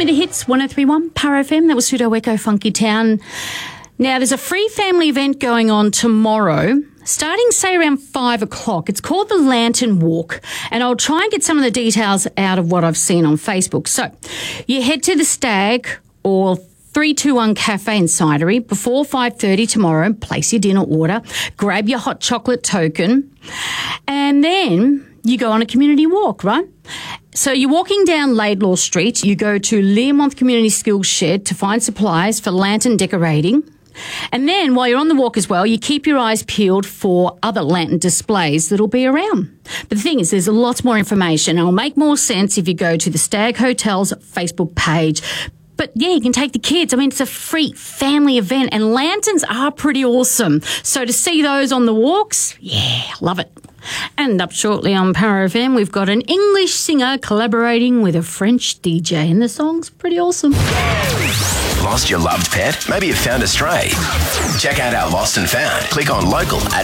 me to Hits 103.1 Power FM. That was Pseudo Echo Funky Town. Now, there's a free family event going on tomorrow, starting, say, around 5 o'clock. It's called the Lantern Walk, and I'll try and get some of the details out of what I've seen on Facebook. So, you head to the Stag or 321 Cafe and Cidery before 5:30 tomorrow. Place your dinner order, grab your hot chocolate token, and then you go on a community walk, right? So you're walking down Laidlaw Street. You go to Learmonth Community Skills Shed to find supplies for lantern decorating. And then while you're on the walk as well, you keep your eyes peeled for other lantern displays that'll be around. But the thing is, there's lots more information. It'll make more sense if you go to the Stag Hotel's Facebook page. But yeah, you can take the kids. I mean, it's a free family event and lanterns are pretty awesome. So to see those on the walks, yeah, love it. And up shortly on Power FM, we've got an English singer collaborating with a French DJ, and the song's pretty awesome. Lost your loved pet? Maybe you found a stray. Check out our Lost and Found. Click on local at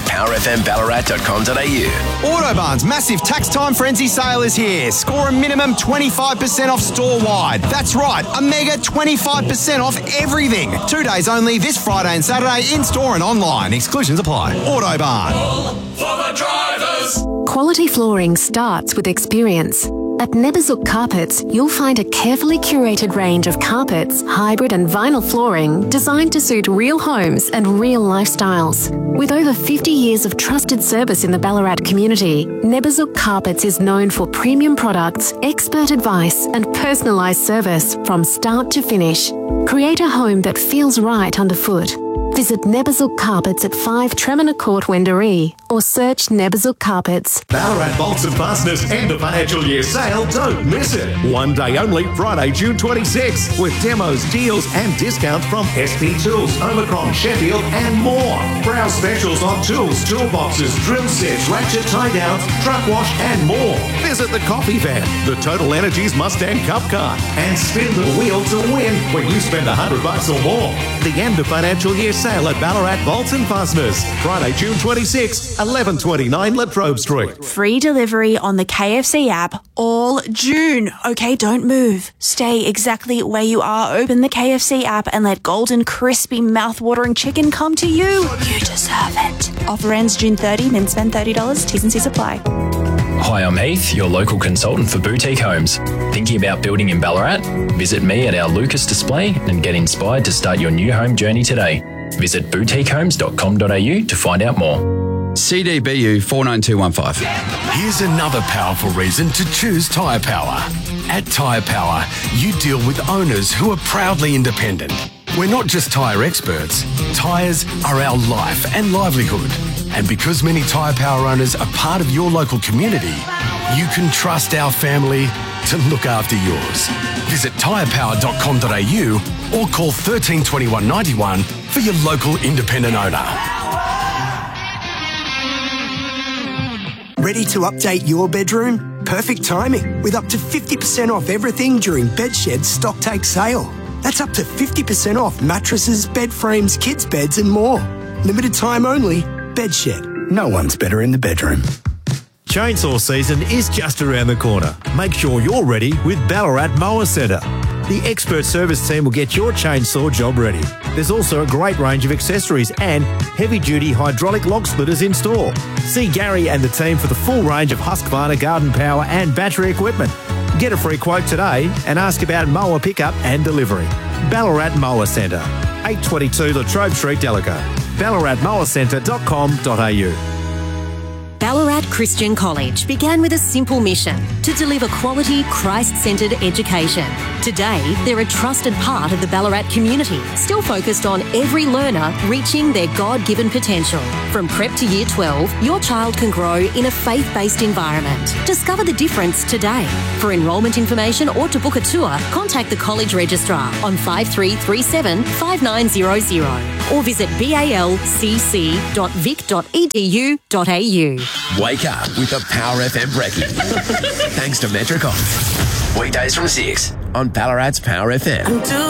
powerfmballarat.com.au. Autobarn's massive tax time frenzy sale is here. Score a minimum 25% off store-wide. That's right, a mega 25% off everything. 2 days only this Friday and Saturday in-store and online. Exclusions apply. Autobarn. For the drivers. Quality flooring starts with experience. At Nebazuk Carpets, you'll find a carefully curated range of carpets, hybrid and vinyl flooring designed to suit real homes and real lifestyles. With over 50 years of trusted service in the Ballarat community, Nebazuk Carpets is known for premium products, expert advice and personalised service from start to finish. Create a home that feels right underfoot. Visit Nebazuk Carpets at 5 Tremina Court, Wendouree, or search Nebazuk Carpets. Ballarat Bolts and Fasteners end of financial year sale. Don't miss it. One day only, Friday, June 26th, with demos, deals and discounts from SP Tools, Omicron, Sheffield and more. Browse specials on tools, toolboxes, drill sets, ratchet tie downs, truck wash and more. Visit the Coffee Van, the Total Energies Mustang Cup Car, and spin the wheel to win when you spend $100 or more. The end of financial year sale at Ballarat Bolts and Fasteners. Friday, June 26, 1129 Latrobe Street. Free delivery on the KFC app all June. Okay, don't move. Stay exactly where you are. Open the KFC app and let golden, crispy, mouth-watering chicken come to you. You deserve it. Offer ends June 30, then spend $30. T's and C's apply. Hi, I'm Heath, your local consultant for boutique homes. Thinking about building in Ballarat? Visit me at our Lucas display and get inspired to start your new home journey today. Visit boutiquehomes.com.au to find out more. CDBU 49215. Here's another powerful reason to choose Tyre Power. At Tyre Power, you deal with owners who are proudly independent. We're not just tyre experts. Tyres are our life and livelihood. And because many Tyre Power owners are part of your local community, you can trust our family to look after yours. Visit tyrepower.com.au or call 13 21 91 for your local independent owner. Ready to update your bedroom? Perfect timing, with up to 50% off everything during Bedshed's stock take sale. That's up to 50% off mattresses, bed frames, kids' beds and more. Limited time only. Bedshed. No one's better in the bedroom. Chainsaw season is just around the corner. Make sure you're ready with Ballarat Mower Centre. The expert service team will get your chainsaw job ready. There's also a great range of accessories and heavy-duty hydraulic log splitters in store. See Gary and the team for the full range of Husqvarna garden power and battery equipment. Get a free quote today and ask about mower pickup and delivery. Ballarat Mower Centre, 822 Latrobe Street, Delago. ballaratmowercentre.com.au. Ballarat Christian College began with a simple mission to deliver quality, Christ-centred education. Today, they're a trusted part of the Ballarat community, still focused on every learner reaching their God-given potential. From prep to year 12, your child can grow in a faith-based environment. Discover the difference today. For enrolment information or to book a tour, contact the college registrar on 5337 5900 or visit balcc.vic.edu.au. Wake up with a Power FM brekkie. Thanks to Metricon. Weekdays from 6 on Ballarat's Power FM.